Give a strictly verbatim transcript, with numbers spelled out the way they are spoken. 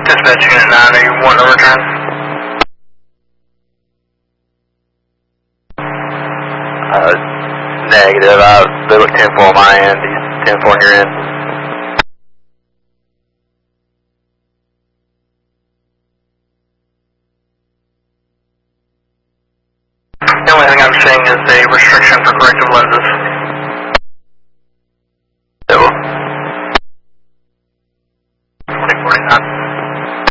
Dispatch Unit nine, are you one to return? Uh, negative. Uh, they look ten four on my end. He's ten four on your end. The only thing I'm seeing is a restriction for corrective lenses.